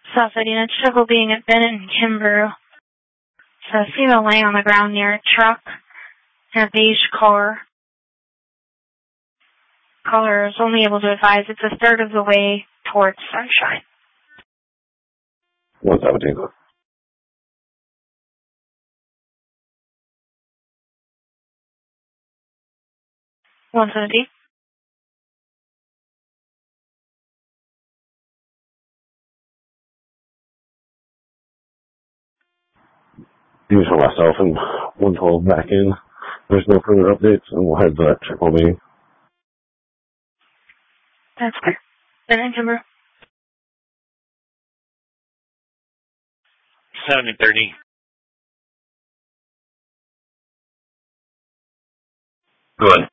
Southside units, trouble being at Bennett and Kimbrough. So I see them laying on the ground near a truck and a beige car. Caller is only able to advise it's a third of the way towards Sunshine. 117. 117. Use for myself and 112 back in. There's no further updates, and we'll head to that check meeting. That's clear. Bennett and Kimbrough. 7030. Go ahead.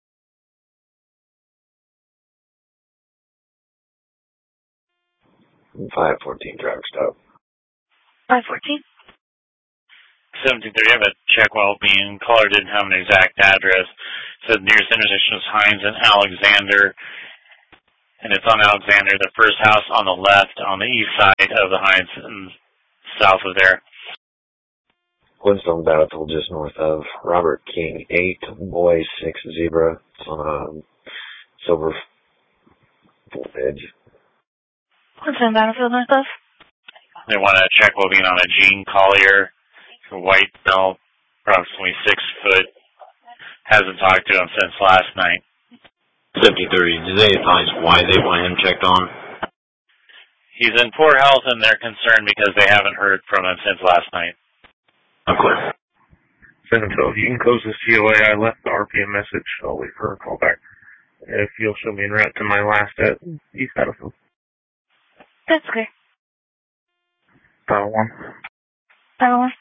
514 traffic stop. 514. 1730, I have a check while being caller didn't have an exact address. So the nearest intersection is Hines and Alexander. And it's on Alexander, the first house on the left on the east side of the Hines and south of there. Flintstone Battle just north of Robert King 8, Boy 6 Zebra. It's on a silver full edge. Flintstone Battlefield north of. They want to check while being on a Gene Collier, a white belt, approximately 6 foot. Hasn't talked to him since last night. 7030, did they advise why they want him checked on? He's in poor health and they're concerned because they haven't heard from him since last night. I'm clear. San Antonio, you can close this COA. I left the RPM message. I'll wait for a call back. If you'll show me en route to my last at East Battlefield. That's clear. Battle 1. Battle 1.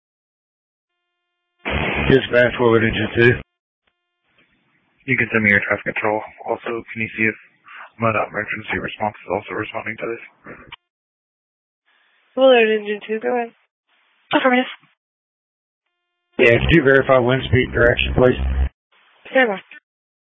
Dispatch, what did you do? You can send me your traffic control. Also, can you see if MUDOT emergency response is also responding to this? Well, did you two? Go ahead. Affirmative. Yeah, could you verify wind speed direction, please? Stand by.